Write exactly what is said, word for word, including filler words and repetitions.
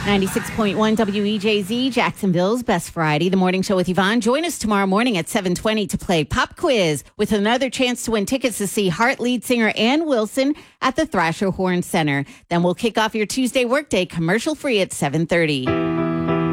ninety-six point one W E J Z, Jacksonville's Best Variety, the morning show with Yvonne. Join us tomorrow morning at seven twenty to play Pop Quiz with another chance to win tickets to see Heart lead singer Ann Wilson at the Thrasher Horn Center. Then we'll kick off your Tuesday workday commercial free at seven thirty.